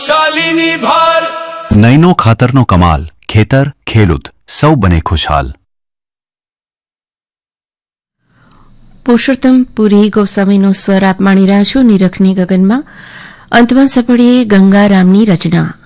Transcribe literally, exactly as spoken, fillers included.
શાલિની ભાર નૈનો ખાતરનો કમાલ, ખેતર ખેડૂત સૌ બને ખુશહાલ. પુરુષોત્તમ પુરી ગોસ્વામીનો સ્વર આપ માણી રહ્યા છો નિરખની ગગનમાં. અંતમાં સાંભળીએ ગંગારામની રચના.